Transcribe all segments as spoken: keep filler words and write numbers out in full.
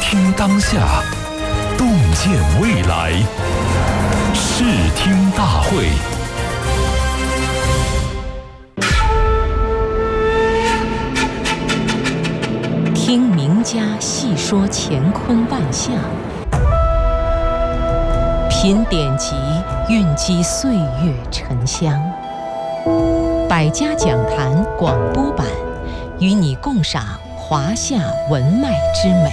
听当下，洞见未来。视听大会。 听名家细说乾坤万象，品典籍蕴积岁月沉香。百家讲坛广播版，与你共赏华夏文脉之美。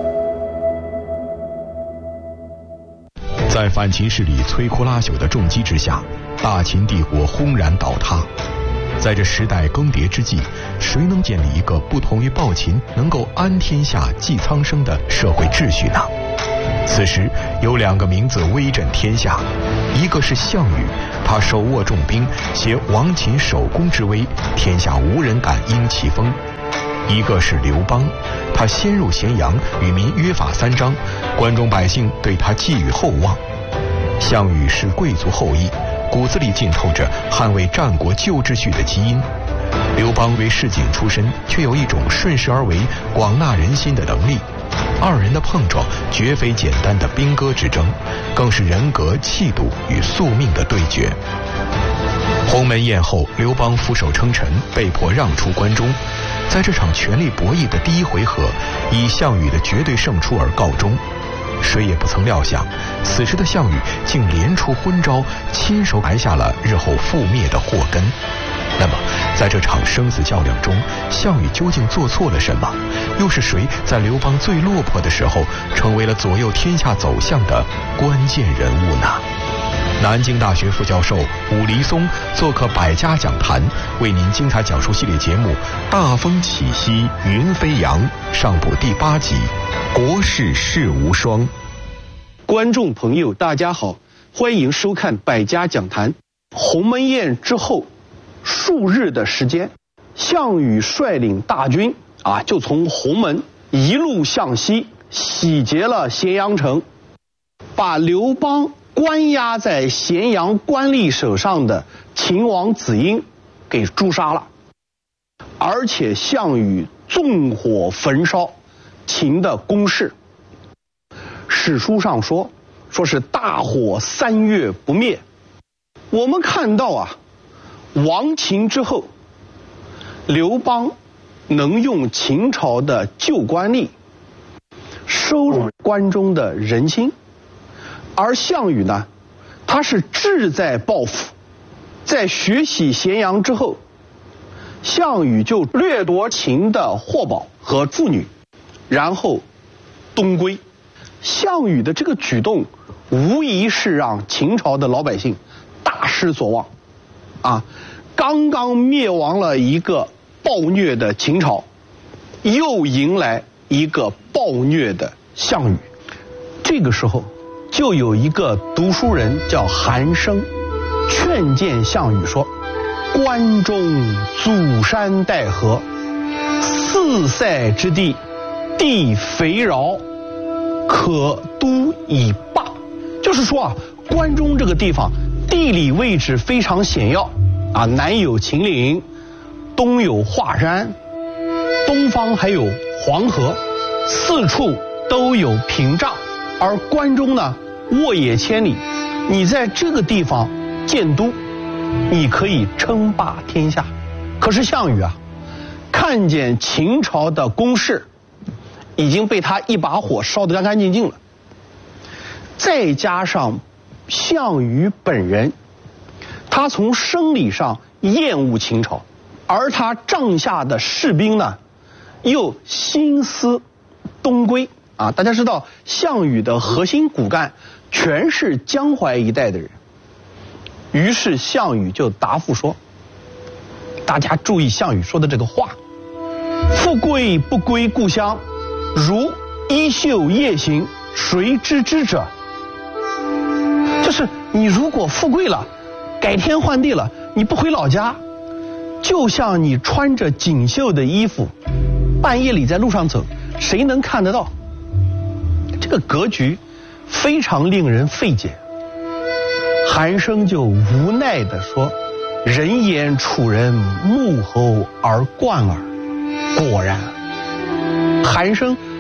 在反秦势力摧枯拉朽的重击之下，大秦帝国轰然倒塌。在这时代更迭之际，谁能建立一个不同于暴秦能够安天下济苍生的社会秩序呢？此时有两个名字威震天下，一个是项羽，他手握重兵，携亡秦首功之威，天下无人敢应其锋；一个是刘邦，他先入咸阳，与民约法三章，关中百姓对他寄予厚望。项羽是贵族后裔，骨子里浸透着捍卫战国旧秩序的基因。刘邦为市井出身，却有一种顺势而为、广纳人心的能力。二人的碰撞绝非简单的兵戈之争，更是人格、气度与宿命的对决。鸿门宴后，刘邦俯首称臣，被迫让出关中。在这场权力博弈的第一回合，以项羽的绝对胜出而告终。谁也不曾料想，此时的项羽竟连出昏招，亲手埋下了日后覆灭的祸根。那么在这场生死较量中，项羽究竟做错了什么？又是谁在刘邦最落魄的时候，成为了左右天下走向的关键人物呢？南京大学副教授武黎松做客百家讲坛，为您精彩讲述系列节目《大风起兮云飞扬》上部第八集《国士世无双》。 观众朋友大家好，欢迎收看百家讲坛。鸿门宴之后数日的时间，项羽率领大军啊，就从鸿门一路向西，洗劫了咸阳城，把刘邦关押在咸阳官吏手上的秦王子婴给诛杀了，而且项羽纵火焚烧秦的宫室。史书上说，说是大火三月不灭。我们看到啊，亡秦之后，刘邦能用秦朝的旧官吏收入关中的人心，而项羽呢，他是志在报复。在血洗咸阳之后，项羽就掠夺秦的货宝和妇女，然后东归。项羽的这个举动无疑是让秦朝的老百姓大失所望啊！刚刚灭亡了一个暴虐的秦朝，又迎来一个暴虐的项羽。这个时候就有一个读书人叫韩生，劝谏项羽说：关中阻山带河，四塞之地，地肥饶，可都以霸。就是说啊，关中这个地方地理位置非常险要啊，南有秦岭，东有华山，东方还有黄河，四处都有屏障。而关中呢，沃野千里，你在这个地方建都，你可以称霸天下。可是项羽啊，看见秦朝的宫室已经被他一把火烧得干干净净了，再加上项羽本人，他从生理上厌恶秦朝，而他帐下的士兵呢，又心思东归啊。大家知道，项羽的核心骨干全是江淮一带的人。于是项羽就答复说，大家注意项羽说的这个话：富贵不归故乡，如衣袖夜行，谁知之者？就是你如果富贵了，改天换地了，你不回老家，就像你穿着锦绣的衣服，半夜里在路上走，谁能看得到？这个格局非常令人费解。韩生就无奈地说：人言楚人目猴而冠耳。果然，韩生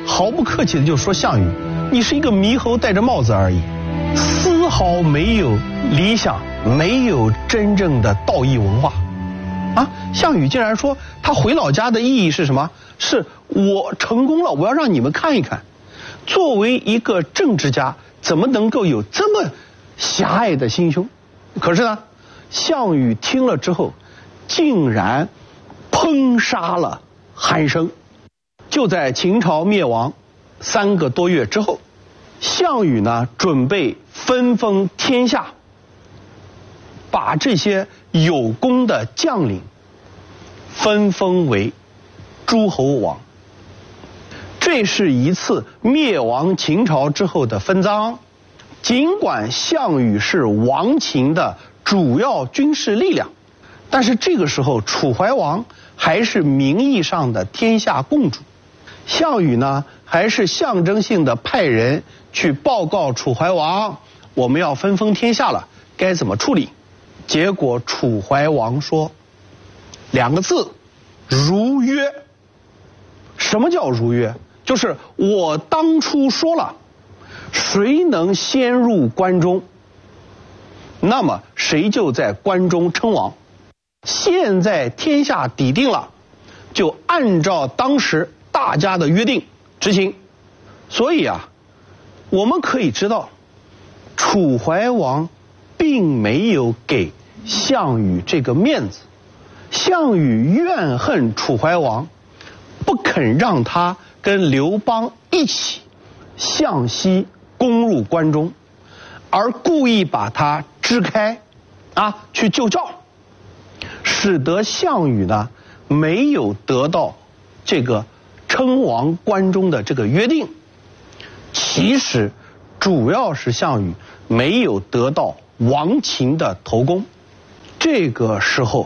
毫不客气的就说项羽，你是一个猕猴戴着帽子而已，丝毫没有理想，没有真正的道义文化。啊，项羽竟然说他回老家的意义是什么？是我成功了，我要让你们看一看，作为一个政治家，怎么能够有这么狭隘的心胸？可是呢，项羽听了之后，竟然烹杀了韩生。就在秦朝灭亡三个多月之后，项羽呢准备分封天下，把这些有功的将领分封为诸侯王。这是一次灭亡秦朝之后的分赃。尽管项羽是亡秦的主要军事力量，但是这个时候楚怀王还是名义上的天下共主。项羽呢还是象征性的派人去报告楚怀王，我们要分封天下了，该怎么处理？结果楚怀王说两个字：如约。什么叫如约？就是我当初说了，谁能先入关中，那么谁就在关中称王。现在天下底定了，就按照当时大家的约定执行。所以啊，我们可以知道，楚怀王并没有给项羽这个面子。项羽怨恨楚怀王，不肯让他跟刘邦一起向西攻入关中，而故意把他支开，啊，去救赵，使得项羽呢没有得到这个称王关中的这个约定。其实主要是项羽没有得到亡秦的头功。这个时候，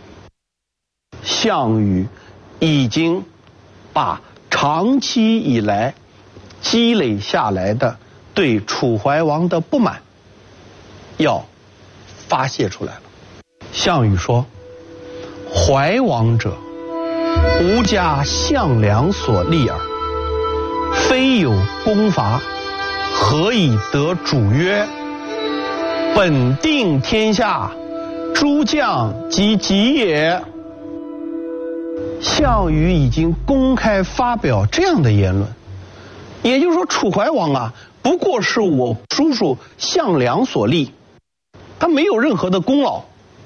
项羽已经把长期以来积累下来的对楚怀王的不满要发泄出来了。项羽说：怀王者，吾家项梁所立耳，非有功伐，何以得主曰？本定天下，诸将及己也。项羽已经公开发表这样的言论，也就是说，楚怀王啊，不过是我叔叔项梁所立，他没有任何的功劳，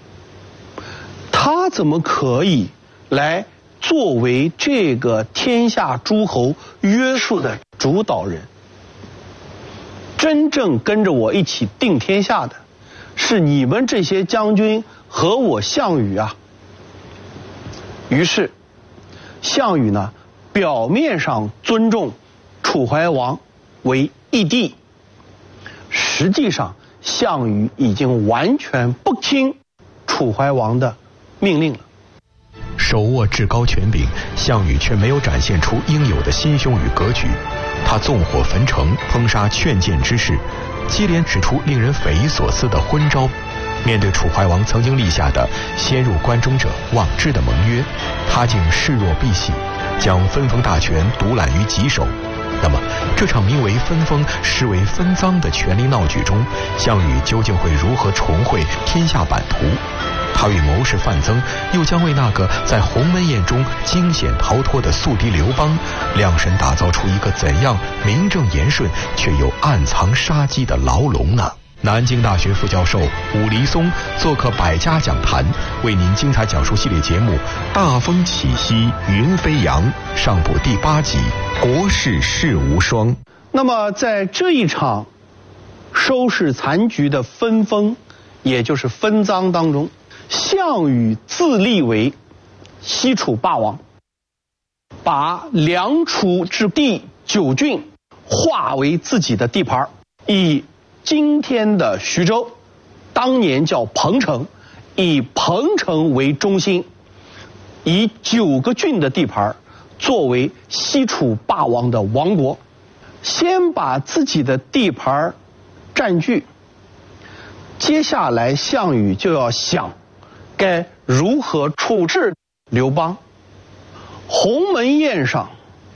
他怎么可以来作为这个天下诸侯约束的主导人？真正跟着我一起定天下的是你们这些将军和我项羽啊。于是项羽呢，表面上尊重楚怀王为义帝，实际上项羽已经完全不听楚怀王的命令了。 手握至高权柄，项羽却没有展现出应有的心胸与格局。他纵火焚城，烹杀劝谏之士，接连指出令人匪夷所思的昏招。面对楚怀王曾经立下的先入关中者望之的盟约，他竟视若敝屣，将分封大权独揽于己手。那么这场名为分封实为分赃的权力闹剧中，项羽究竟会如何重绘天下版图？他与谋士范增又将为那个在鸿门宴中惊险逃脱的宿敌刘邦量身打造出一个怎样名正言顺却又暗藏杀机的牢笼呢？南京大学副教授武离松做客百家讲坛，为您精彩讲述系列节目《大风起兮云飞扬》上部第八集国士事无双。 那么在这一场收拾残局的分封，也就是分赃当中，项羽自立为西楚霸王，把梁楚之地九郡划为自己的地盘，以今天的徐州，当年叫彭城，以彭城为中心，以九个郡的地盘作为西楚霸王的王国。先把自己的地盘占据，接下来项羽就要想该如何处置刘邦。鸿门宴上，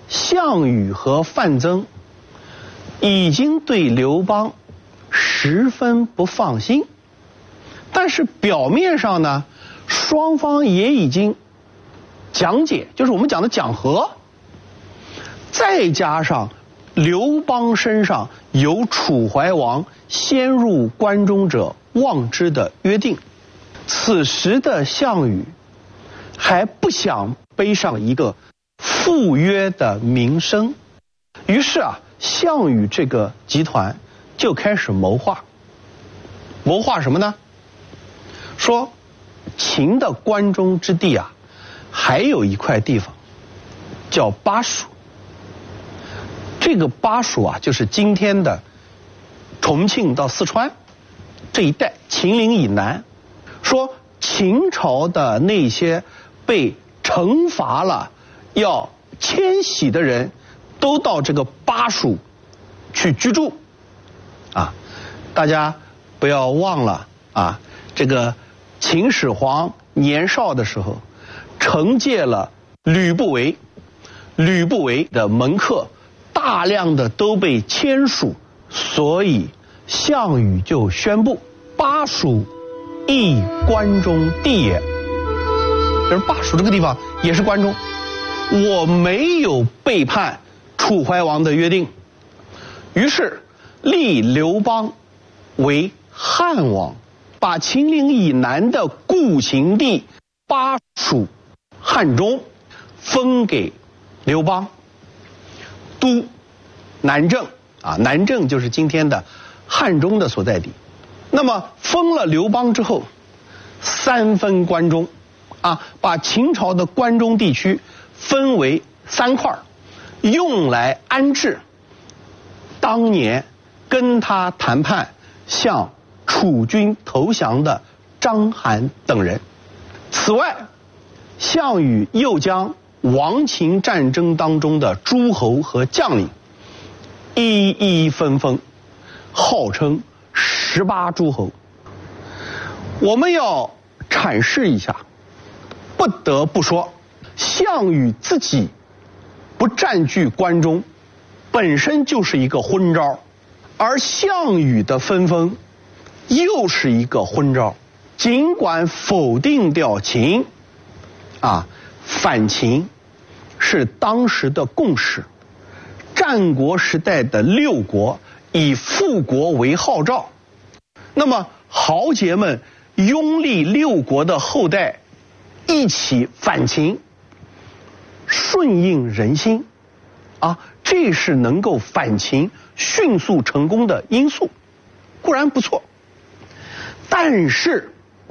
项羽和范增已经对刘邦十分不放心，但是表面上呢，双方也已经讲解，就是我们讲的讲和，再加上刘邦身上有楚怀王先入关中者望之的约定，此时的项羽还不想背上一个赴约的名声，于是啊，项羽这个集团就开始谋划。谋划什么呢？说秦的关中之地啊，还有一块地方叫巴蜀。这个巴蜀啊，就是今天的重庆到四川这一带，秦岭以南。说秦朝的那些被惩罚了要迁徙的人，都到这个巴蜀去居住。啊，大家不要忘了啊，这个秦始皇年少的时候惩戒了吕不韦，吕不韦的门客大量的都被迁属，所以项羽就宣布巴蜀亦关中地也，就是巴蜀这个地方也是关中，我没有背叛楚怀王的约定，于是立刘邦为汉王，把秦岭以南的故秦地巴蜀汉中分给刘邦，都南郑啊，南郑就是今天的汉中的所在地。那么封了刘邦之后，三分关中啊，把秦朝的关中地区分为三块，用来安置当年跟他谈判向楚军投降的章邯等人。此外，项羽又将亡秦战争当中的诸侯和将领一一分封，号称十八诸侯。我们要阐释一下，不得不说，项羽自己不占据关中本身就是一个昏招，而项羽的分封又是一个昏招。尽管否定掉秦啊，反秦是当时的共识，战国时代的六国以复国为号召，那么豪杰们拥立六国的后代一起反秦，顺应人心啊，这是能够反秦迅速成功的因素，固然不错，但是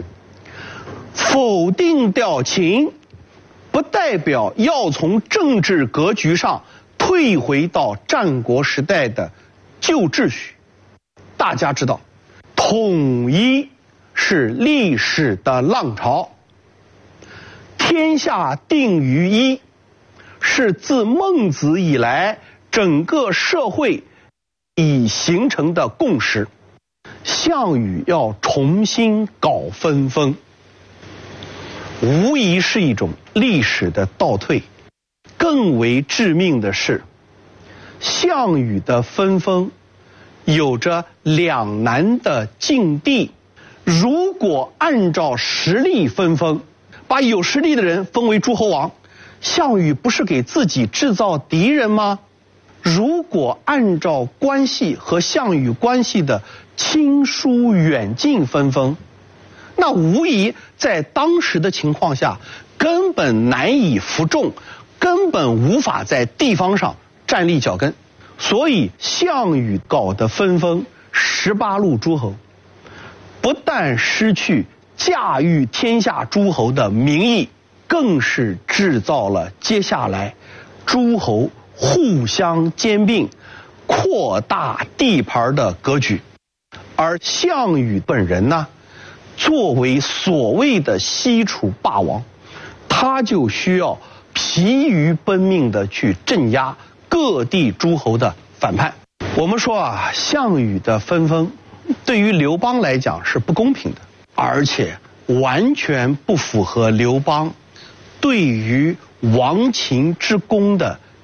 否定掉秦不代表要从政治格局上退回到战国时代的旧秩序。大家知道，统一是历史的浪潮，天下定于一是自孟子以来整个社会已形成的共识。项羽要重新搞分封，无疑是一种历史的倒退。更为致命的是，项羽的分封有着两难的境地。如果按照实力分封，把有实力的人封为诸侯王，项羽不是给自己制造敌人吗？如果按照关系和项羽关系的亲疏远近分封，那无疑在当时的情况下根本难以服众，根本无法在地方上站立脚跟。所以项羽搞的分封十八路诸侯，不但失去驾驭天下诸侯的名义，更是制造了接下来诸侯互相兼并、扩大地盘的格局。而项羽本人呢，作为所谓的西楚霸王，他就需要疲于奔命的去镇压各地诸侯的反叛。我们说啊，项羽的分封对于刘邦来讲是不公平的，而且完全不符合刘邦对于亡秦之功的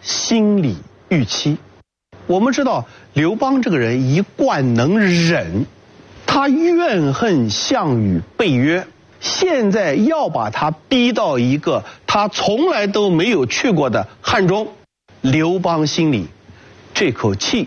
心理预期。我们知道刘邦这个人一贯能忍，他怨恨项羽背约，现在要把他逼到一个他从来都没有去过的汉中，刘邦心里这口气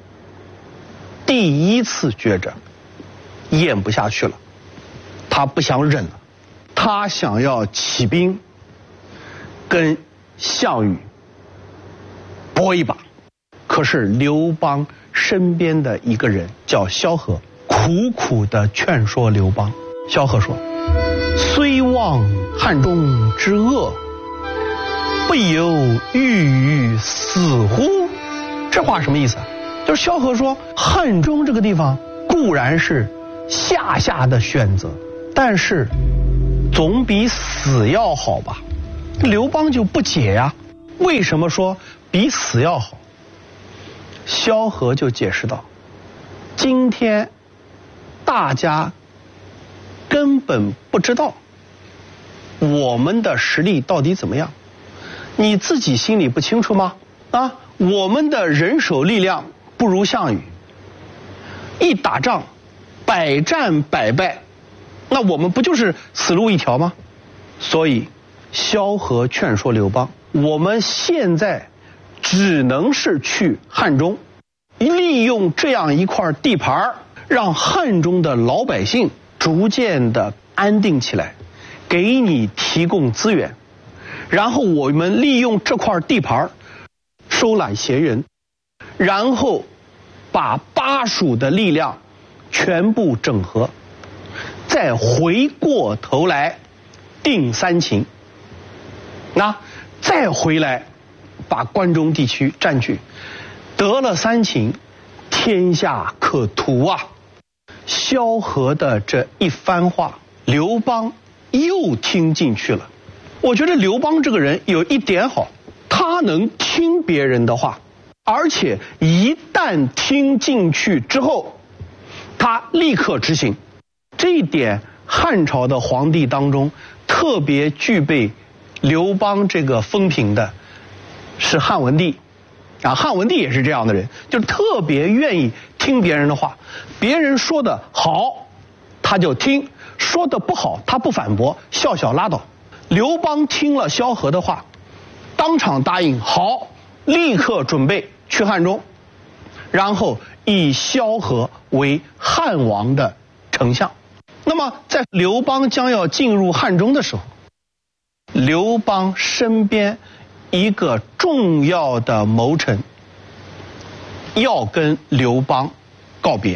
第一次觉着咽不下去了，他不想忍了，他想要起兵跟项羽搏一把。可是刘邦身边的一个人叫萧何，苦苦地劝说刘邦。萧何说：虽望汉中之恶，不由郁郁死乎？这话什么意思啊？就是萧何说，汉中这个地方固然是下下的选择，但是总比死要好吧？刘邦就不解呀，为什么说比死要好？萧何就解释道：今天大家根本不知道我们的实力到底怎么样，你自己心里不清楚吗？啊，我们的人手力量不如项羽，一打仗百战百败，那我们不就是死路一条吗？所以萧何劝说刘邦，我们现在只能是去汉中，利用这样一块地盘，让汉中的老百姓逐渐的安定起来，给你提供资源，然后我们利用这块地盘收揽贤人，然后把巴蜀的力量全部整合，再回过头来定三秦，那再回来把关中地区占据，得了三秦，天下可图啊！萧何的这一番话，刘邦又听进去了。我觉得刘邦这个人有一点好，他能听别人的话，而且一旦听进去之后，他立刻执行。这一点汉朝的皇帝当中特别具备刘邦这个风评的是汉文帝啊，汉文帝也是这样的人，就是特别愿意听别人的话，别人说的好他就听，说的不好他不反驳，笑笑拉倒。刘邦听了萧何的话，当场答应好，立刻准备去汉中，然后以萧何为汉王的丞相。那么在刘邦将要进入汉中的时候，刘邦身边一个重要的谋臣要跟刘邦告别，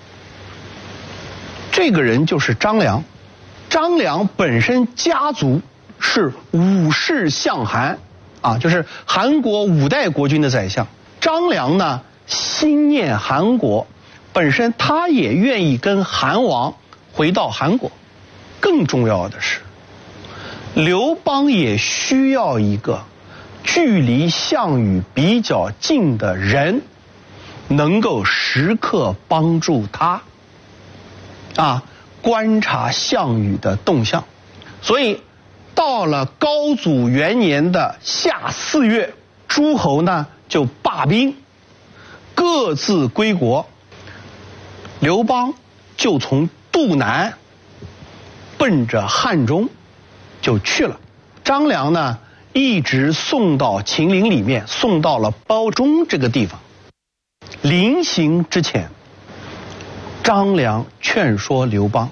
这个人就是张良。张良本身家族是武士相韩啊，就是韩国五代国君的宰相。张良呢心念韩国，本身他也愿意跟韩王回到韩国。更重要的是，刘邦也需要一个距离项羽比较近的人，能够时刻帮助他啊观察项羽的动向。所以到了高祖元年的夏四月，诸侯呢就罢兵，各自归国。刘邦就从渡南奔着汉中就去了。张良呢一直送到秦岭里面，送到了褒中这个地方。临行之前，张良劝说刘邦，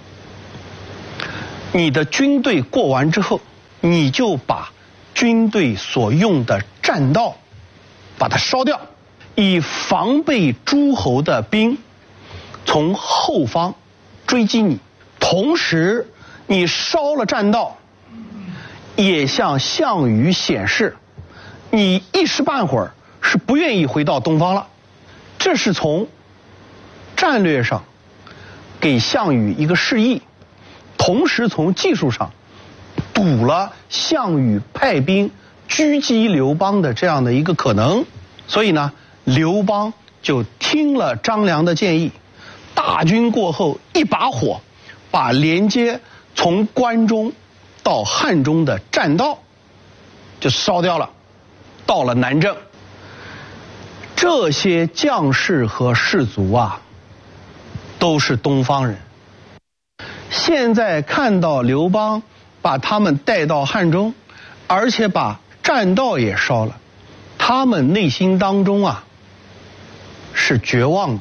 你的军队过完之后，你就把军队所用的栈道把它烧掉，以防备诸侯的兵从后方追击你。同时你烧了栈道，也向项羽显示你一时半会儿是不愿意回到东方了。这是从战略上给项羽一个示意，同时从技术上堵了项羽派兵狙击刘邦的这样的一个可能。所以呢，刘邦就听了张良的建议，大军过后一把火把连接从关中到汉中的栈道就烧掉了， 到了南郑。这些将士和士卒啊，都是东方人。现在看到刘邦把他们带到汉中，而且把栈道也烧了，他们内心当中啊是绝望的。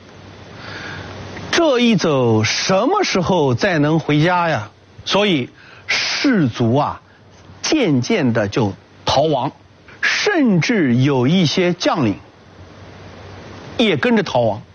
这一走什么时候再能回家呀？所以士卒啊渐渐的就逃亡，甚至有一些将领也跟着逃亡。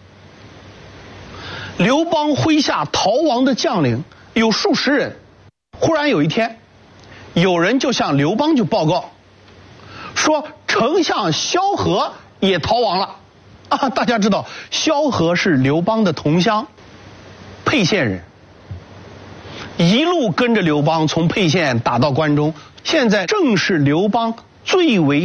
刘邦麾下逃亡的将领有数十人。忽然有一天，有人就向刘邦就报告说，丞相萧何也逃亡了啊！大家知道萧何是刘邦的同乡，沛县人，一路跟着刘邦从沛县打到关中，现在正是刘邦最为